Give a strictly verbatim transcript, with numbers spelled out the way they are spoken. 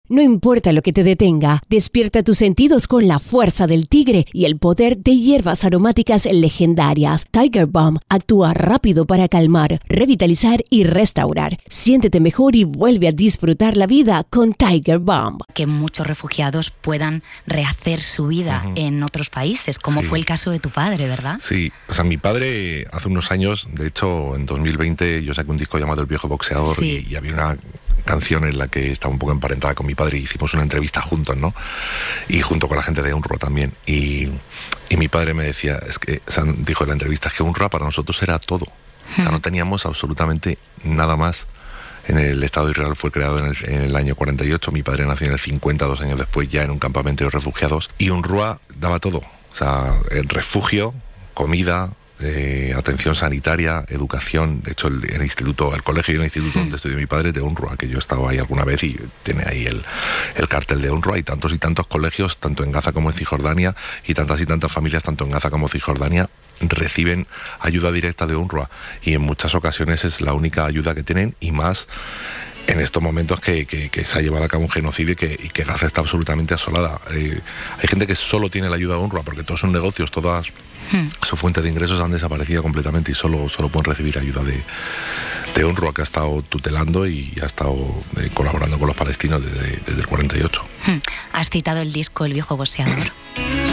No importa lo que te detenga, despierta tus sentidos con la fuerza del tigre y el poder de hierbas aromáticas legendarias. Tiger Balm actúa rápido para calmar, revitalizar y restaurar. Siéntete mejor y vuelve a disfrutar la vida con Tiger Balm. Que muchos refugiados puedan rehacer su vida uh-huh. en otros países, como sí. fue el caso de tu padre, ¿verdad? Sí, o sea, mi padre hace unos años, de hecho en dos mil veinte yo saqué un disco llamado El Viejo Boxeador sí. y, y había una canción en la que estaba un poco emparentada con mi padre y hicimos una entrevista juntos, ¿no? Y junto con la gente de UNRWA también. Y, y mi padre me decía, es que, o sea, dijo en la entrevista, es que UNRWA para nosotros era todo. O sea, no teníamos absolutamente nada más. En el Estado de Israel fue creado en el, en el año cuarenta y ocho, mi padre nació en el cincuenta, dos años después, ya en un campamento de refugiados. Y UNRWA daba todo. O sea, el refugio, comida, Eh, atención sanitaria, educación. De hecho el, el instituto, el colegio y el instituto donde estudió mi padre es de UNRWA, que yo he estado ahí alguna vez y tiene ahí el, el cartel de UNRWA. Y tantos y tantos colegios, tanto en Gaza como en Cisjordania, y tantas y tantas familias, tanto en Gaza como en Cisjordania, reciben ayuda directa de UNRWA, y en muchas ocasiones es la única ayuda que tienen, y más en estos momentos que, que, que se ha llevado a cabo un genocidio y que, y que Gaza está absolutamente asolada. Eh, hay gente que solo tiene la ayuda de UNRWA porque todos son negocios, todas hmm. sus fuentes de ingresos han desaparecido completamente y solo, solo pueden recibir ayuda de, de UNRWA, que ha estado tutelando y ha estado eh, colaborando con los palestinos desde, desde el cuarenta y ocho. Hmm. Has citado el disco El Viejo Boxeador.